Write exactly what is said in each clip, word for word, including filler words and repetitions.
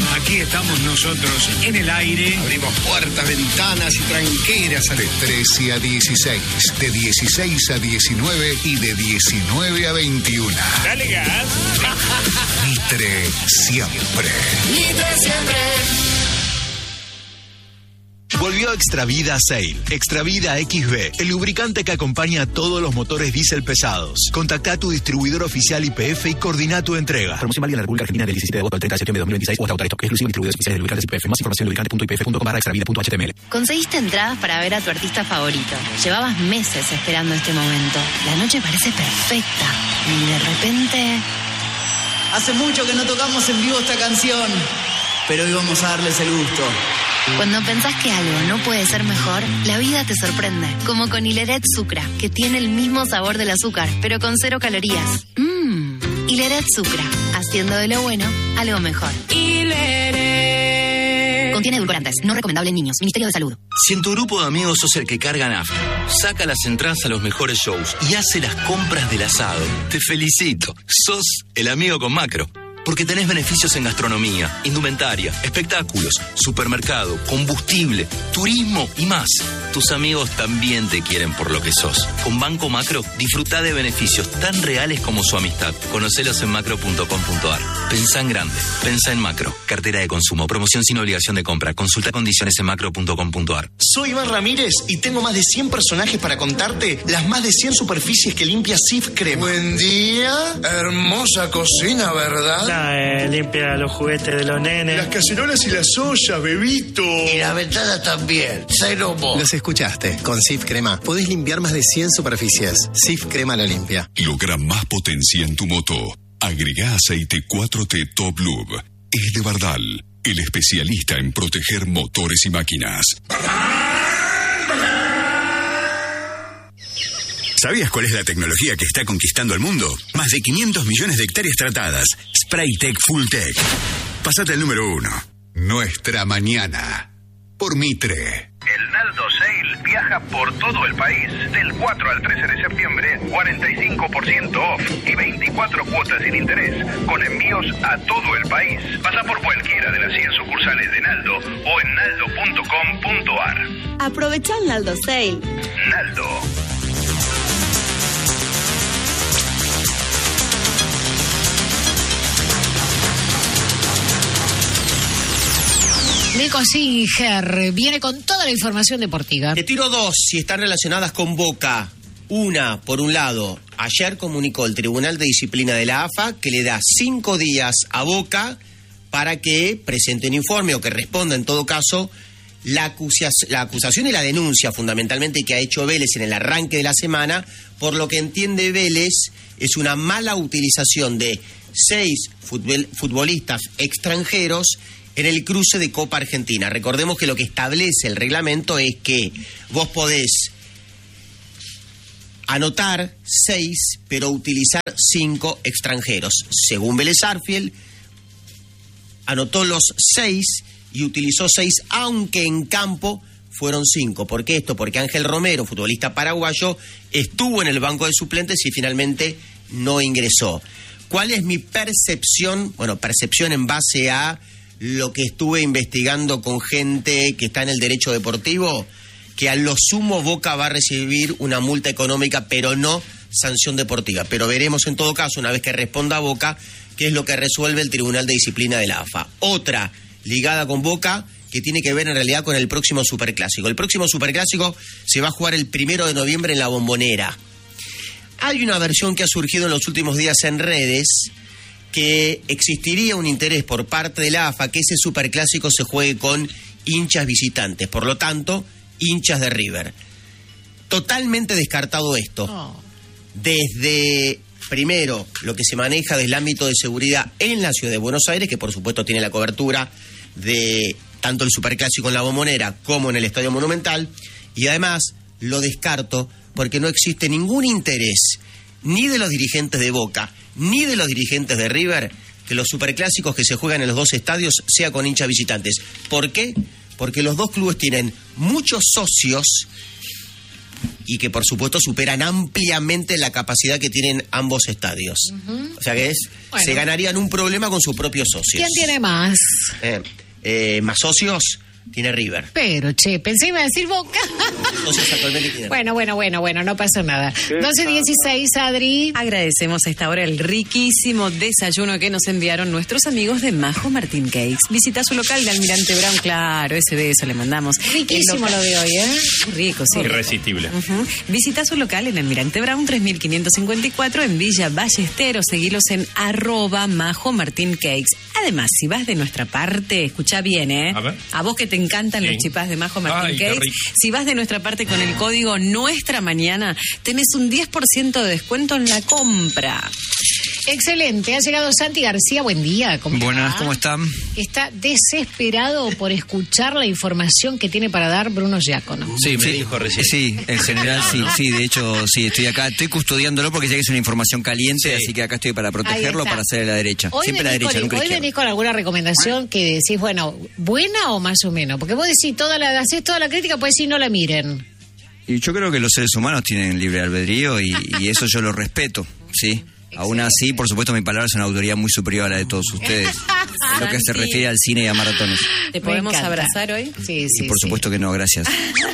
Aquí estamos nosotros en el aire. Abrimos puertas, ventanas y tranqueras a de trece a dieciséis, de dieciséis a diecinueve y de diecinueve a veintiuno. Dale gas. Mitre siempre. Mitre siempre. Volvió Extravida Sail. Extravida X B, el lubricante que acompaña a todos los motores diésel pesados. Contacta a tu distribuidor oficial I P F y coordina tu entrega. Promoción válida en la República Argentina del diecisiete de agosto al treinta de septiembre de dos mil veintiséis o hasta agotar stock. Exclusivo distribuidores oficiales de lubricantes I P F. Más información en lubricante punto i p f punto com barra extravida punto h t m l. Conseguiste entradas para ver a tu artista favorito. Llevabas meses esperando este momento. La noche parece perfecta. Y de repente... Hace mucho que no tocamos en vivo esta canción, pero hoy vamos a darles el gusto. Cuando pensás que algo no puede ser mejor, la vida te sorprende. Como con Hileret Sucra, que tiene el mismo sabor del azúcar, pero con cero calorías. Mmm, Hileret Sucra, haciendo de lo bueno algo mejor. Hileret. Contiene edulcorantes, no recomendable en niños. Ministerio de Salud. Si en tu grupo de amigos sos el que carga nafta, saca las entradas a los mejores shows y hace las compras del asado, te felicito. Sos el amigo con Macro. Porque tenés beneficios en gastronomía, indumentaria, espectáculos, supermercado, combustible, turismo y más. Tus amigos también te quieren por lo que sos. Con Banco Macro, disfruta de beneficios tan reales como su amistad. Conocelos en macro punto com punto a r. Pensá en grande. Pensá en Macro. Cartera de consumo. Promoción sin obligación de compra. Consulta condiciones en macro punto com punto a r. Soy Iván Ramírez y tengo más de cien personajes para contarte las más de cien superficies que limpia Sif Crema. Buen día. Hermosa cocina, ¿verdad? Eh, limpia los juguetes de los nenes. Las cacerolas y las ollas, bebito. Y la ventana también. Cero mo. Los escuchaste. Con Sif Crema podés limpiar más de cien superficies. Sif Crema lo limpia. Logra más potencia en tu moto. Agregá aceite cuatro T Top Lube. Es de Bardal, el especialista en proteger motores y máquinas. ¿Sabías cuál es la tecnología que está conquistando el mundo? Más de quinientos millones de hectáreas tratadas. Spraytec Fulltech. Pasate el número uno. Nuestra mañana. Por Mitre. El Naldo Sale viaja por todo el país. Del cuatro al trece de septiembre, cuarenta y cinco por ciento off y veinticuatro cuotas sin interés, con envíos a todo el país. Pasa por cualquiera de las cien sucursales de Naldo o en naldo punto com punto a r. Aprovecha el Naldo Sale. Naldo. Nico Singer viene con toda la información deportiva. Te tiro dos si están relacionadas con Boca. Una, por un lado, ayer comunicó el Tribunal de Disciplina de la A F A que le da cinco días a Boca para que presente un informe o que responda en todo caso la, acusación, la acusación y la denuncia fundamentalmente que ha hecho Vélez en el arranque de la semana. Por lo que entiende Vélez es una mala utilización de seis futbol, futbolistas extranjeros en el cruce de Copa Argentina. Recordemos que lo que establece el reglamento es que vos podés anotar seis, pero utilizar cinco extranjeros. Según Vélez Sarsfield, anotó los seis y utilizó seis, aunque en campo fueron cinco. ¿Por qué esto? Porque Ángel Romero, futbolista paraguayo, estuvo en el banco de suplentes y finalmente no ingresó. ¿Cuál es mi percepción? Bueno, percepción en base a lo que estuve investigando con gente que está en el derecho deportivo, que a lo sumo Boca va a recibir una multa económica, pero no sanción deportiva. Pero veremos en todo caso, una vez que responda Boca, qué es lo que resuelve el Tribunal de Disciplina de la A F A. Otra ligada con Boca, que tiene que ver en realidad con el próximo Superclásico. El próximo Superclásico se va a jugar el primero de noviembre en la Bombonera. Hay una versión que ha surgido en los últimos días en redes, que existiría un interés por parte de la A F A que ese superclásico se juegue con hinchas visitantes, por lo tanto, hinchas de River. Totalmente descartado esto. Oh. Desde, primero, lo que se maneja desde el ámbito de seguridad en la ciudad de Buenos Aires, que por supuesto tiene la cobertura de tanto el superclásico en la Bombonera como en el Estadio Monumental, y además lo descarto porque no existe ningún interés ni de los dirigentes de Boca ni de los dirigentes de River que los superclásicos que se juegan en los dos estadios sea con hinchas visitantes. ¿Por qué? Porque los dos clubes tienen muchos socios y que por supuesto superan ampliamente la capacidad que tienen ambos estadios. Uh-huh. O sea que es, bueno. se ganarían un problema con sus propios socios. ¿Quién tiene más? Eh, eh, más socios tiene River. Pero, che, pensé iba a decir Boca. Entonces actualmente tiene Bueno, bueno, bueno, bueno, no pasa nada. doce dieciséis, Adri. Agradecemos a esta hora el riquísimo desayuno que nos enviaron nuestros amigos de Majo Martín Cakes. Visita su local de Almirante Brown, claro, ese beso le mandamos. Riquísimo lo de hoy, ¿eh? Muy rico, sí. Irresistible. Uh-huh. Visita su local en Almirante Brown, tres mil quinientos cincuenta y cuatro, en Villa Ballesteros. Seguilos en arroba Majo Martín Cakes. Además, si vas de nuestra parte, escucha bien, ¿eh? A ver. A vos que te encantan sí. los chipás de Majo Martín Ay, Cakes, si vas de nuestra parte con el código Nuestra Mañana, tenés un diez por ciento de descuento en la compra. Excelente, ha llegado Santi García, buen día. ¿Cómo Buenas, va? ¿cómo están? Está desesperado por escuchar la información que tiene para dar Bruno Giacono. Sí, me sí, dijo recién. Sí, en general sí, sí, de hecho sí, estoy acá, estoy custodiándolo porque ya que es una información caliente, sí. así que acá estoy para protegerlo, para hacer a la derecha. Hoy Siempre a la derecha, con, nunca a la Hoy izquierda. venís con alguna recomendación que decís, bueno, ¿buena o más o menos? Porque vos decís, toda la, hacés toda la crítica, pues decir no la miren. Y yo creo que los seres humanos tienen libre albedrío y, y eso yo lo respeto, ¿sí? Aún así, por supuesto, mi palabra es una autoridad muy superior a la de todos ustedes. En lo que se refiere al cine y a maratones. ¿Te podemos abrazar hoy? Sí, sí. Y por sí. supuesto que no, gracias.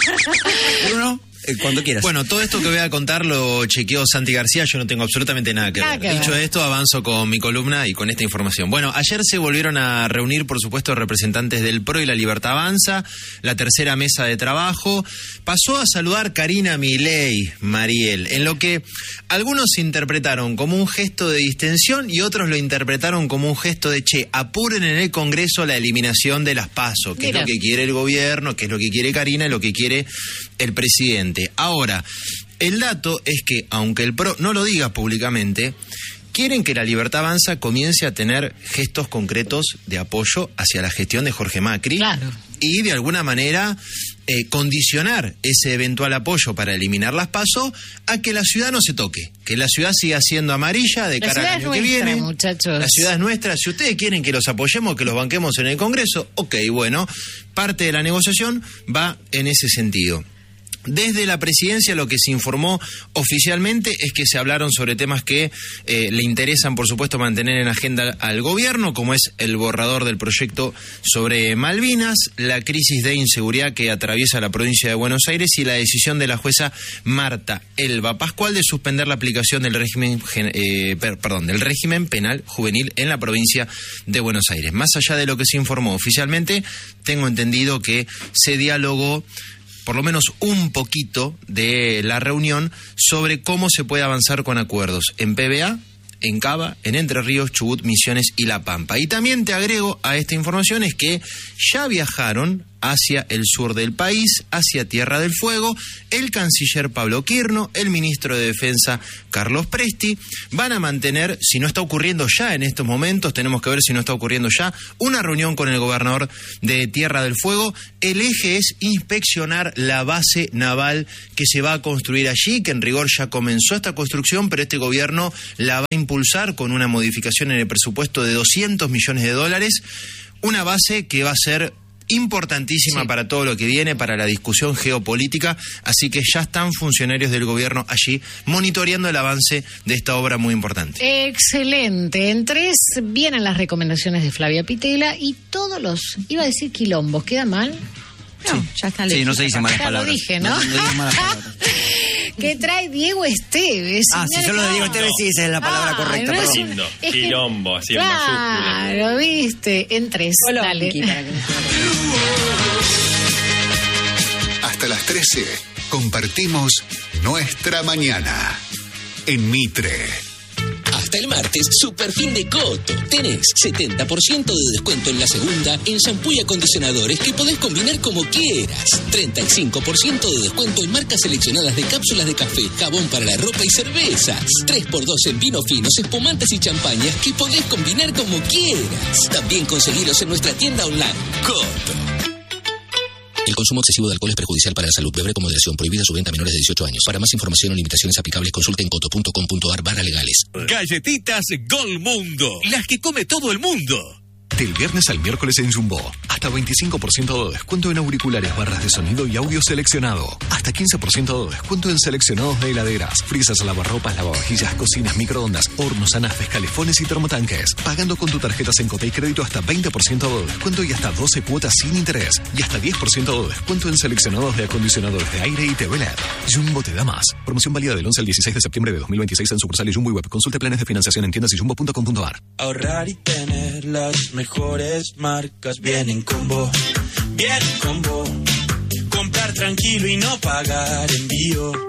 Bruno, eh, cuando quieras. Bueno, todo esto que voy a contar lo chequeó Santi García, yo no tengo absolutamente nada que nada ver. Que Dicho ver. esto, avanzo con mi columna y con esta información. Bueno, ayer se volvieron a reunir, por supuesto, representantes del P R O y La Libertad Avanza, la tercera mesa de trabajo. Pasó a saludar Karina Milei, Mariel, en lo que algunos interpretaron como un gesto de distensión y otros lo interpretaron como un gesto de, che, apuren en el Congreso la eliminación de las PASO, que Mira. es lo que quiere el gobierno, que es lo que quiere Karina y lo que quiere el presidente. Ahora, el dato es que, aunque el P R O no lo diga públicamente, quieren que La Libertad Avanza comience a tener gestos concretos de apoyo hacia la gestión de Jorge Macri. Claro. Y de alguna manera eh, condicionar ese eventual apoyo para eliminar las PASO a que la ciudad no se toque, que la ciudad siga siendo amarilla de La cara ciudad al año es que nuestra, viene. muchachos. La ciudad es nuestra. Si ustedes quieren que los apoyemos, que los banquemos en el Congreso, ok, bueno, parte de la negociación va en ese sentido. Desde la presidencia lo que se informó oficialmente es que se hablaron sobre temas que eh, le interesan, por supuesto, mantener en agenda al gobierno, como es el borrador del proyecto sobre Malvinas, la crisis de inseguridad que atraviesa la provincia de Buenos Aires y la decisión de la jueza Marta Elba Pascual de suspender la aplicación del régimen, eh, per, perdón, del régimen penal juvenil en la provincia de Buenos Aires. Más allá de lo que se informó oficialmente, tengo entendido que se dialogó por lo menos un poquito de la reunión sobre cómo se puede avanzar con acuerdos en P B A, en Cava, en Entre Ríos, Chubut, Misiones y La Pampa. Y también te agrego a esta información es que ya viajaron hacia el sur del país, hacia Tierra del Fuego, el canciller Pablo Quirno, el ministro de Defensa Carlos Presti. Van a mantener, si no está ocurriendo ya en estos momentos, tenemos que ver si no está ocurriendo ya, una reunión con el gobernador de Tierra del Fuego. El eje es inspeccionar la base naval que se va a construir allí, que en rigor ya comenzó esta construcción, pero este gobierno la va a impulsar con una modificación en el presupuesto de doscientos millones de dólares, una base que va a ser importantísima sí. para todo lo que viene, para la discusión geopolítica, así que ya están funcionarios del gobierno allí monitoreando el avance de esta obra muy importante. Excelente. En tres vienen las recomendaciones de Flavia Pitela y todos los, iba a decir quilombos, ¿queda mal? No, sí. ya está. Sí, no se dicen malas ya palabras. Lo dije, ¿no? No, no digas malas palabras. Que trae Diego Esteves. Ah, si solo de Diego Esteves sí, esa es la palabra ah, correcta. No es lindo, es que, quilombo, así claro, en mayúsculas. Claro, viste, en tres. Hola, dale. Hasta las trece compartimos Nuestra Mañana en Mitre. Hasta el martes, super fin de Coto. Tenés setenta por ciento de descuento en la segunda en shampoo y acondicionadores que podés combinar como quieras. treinta y cinco por ciento de descuento en marcas seleccionadas de cápsulas de café, jabón para la ropa y cervezas. tres por dos en vinos finos, espumantes y champañas que podés combinar como quieras. También conseguilos en nuestra tienda online. Coto. El consumo excesivo de alcohol es perjudicial para la salud. Beber con moderación. Prohibida su venta a menores de dieciocho años. Para más información o limitaciones aplicables, consulte en coto punto com punto ar barra legales. Galletitas Gol Mundo, las que come todo el mundo. Del viernes al miércoles en Jumbo. Hasta veinticinco por ciento de descuento en auriculares, barras de sonido y audio seleccionado. Hasta quince por ciento de descuento en seleccionados de heladeras, frisas, lavarropas, lavavajillas, cocinas, microondas, hornos, anafes, calefones y termotanques. Pagando con tu tarjeta Sencopay Crédito hasta veinte por ciento de descuento y hasta doce cuotas sin interés. Y hasta diez por ciento de descuento en seleccionados de acondicionadores de aire y T V L E D. Jumbo te da más. Promoción válida del once al dieciséis de septiembre de dos mil veintiséis en sucursal y Jumbo y web. Consulte planes de financiación en tiendas y jumbo punto com punto a r. Ahorrar y tener las mejores marcas vienen con vos, vienen con vos. Comprar tranquilo y no pagar envío.